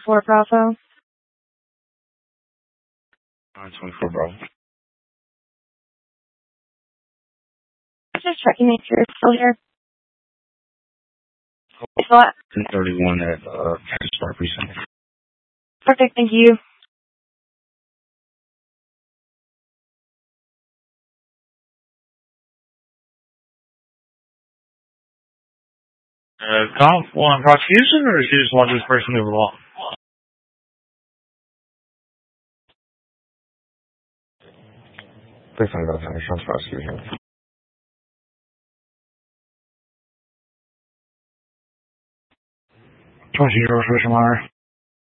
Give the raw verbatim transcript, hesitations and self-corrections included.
twenty-four Bravo. nine twenty-four Bravo. Just checking if you're still here. What? ten thirty-one at uh, Cactus Park Precinct. Perfect, thank you. Uh, Comp want prosecution, or do you just want this person to move along? Please find out how insurance prosecution. Twenty euros for Shamar.